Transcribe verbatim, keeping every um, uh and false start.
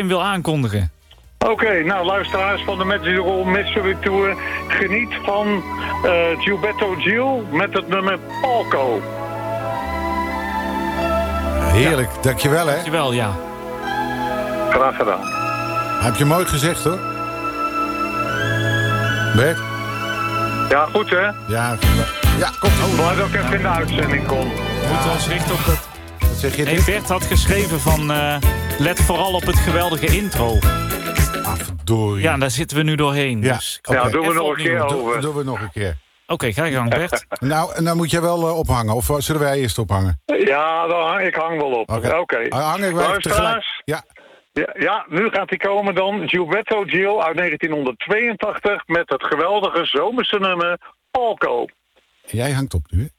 hem wil aankondigen. Oké, okay, nou luisteraars van de Magical Mystery Tour, geniet van uh, Gilberto Gil met het nummer Palco. Heerlijk, ja. Dankjewel hè. Dankjewel, ja. Graag gedaan. Heb je mooi gezegd hoor. Bert? Ja, goed hè? Ja, ja komt goed. Blij dat ik even in de uitzending kom. We moeten ons richten op dat... Wat zeg je? Nee, Bert had geschreven van... Uh, let vooral op het geweldige intro. Ah, verdorie. Ja, daar zitten we nu doorheen. Ja, dus okay. Ja, doen we even nog een keer opnieuw. over. Doen, doen we nog een keer. Oké, okay, ga je gang, Bert. Nou, en dan moet jij wel uh, ophangen. Of zullen wij eerst ophangen? Ja, dan hang, ik hang wel op. Oké. Oké. Okay. Okay. Hangen wij tegelijk. Ja. Ja, ja, nu gaat hij komen dan. Gilberto Gil uit negentien tweeëntachtig met het geweldige zomerse nummer Palco. Jij hangt op nu, hè?